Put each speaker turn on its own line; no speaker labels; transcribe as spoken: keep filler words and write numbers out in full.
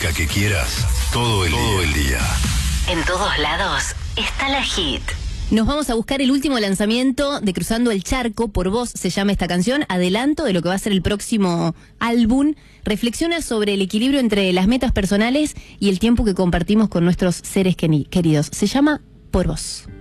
música que quieras, todo el, todo el día.
En todos lados está la hit.
Nos vamos a buscar el último lanzamiento de Cruzando el Charco, Por Vos se llama esta canción, adelanto de lo que va a ser el próximo álbum. Reflexiona sobre el equilibrio entre las metas personales y el tiempo que compartimos con nuestros seres queridos. Se llama Por Vos.